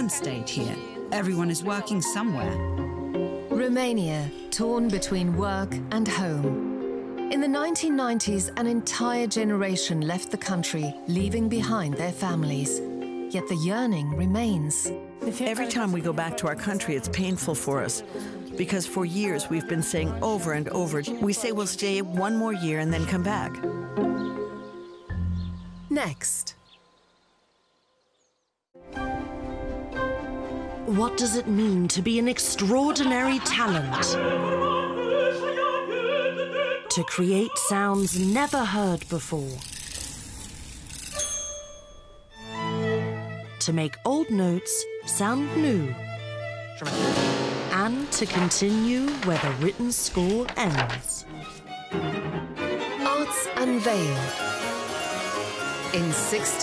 state here. Everyone is working somewhere. Romania, torn between work and home. In the 1990s, an entire generation left the country, leaving behind their families. Yet the yearning remains. Every time we go back to our country, it's painful for us. Because for years, we've been saying over and over, we say we'll stay one more year and then come back. Next. What does it mean to be an extraordinary talent? To create sounds never heard before. To make old notes sound new. And to continue where the written score ends. Arts Unveiled. In 60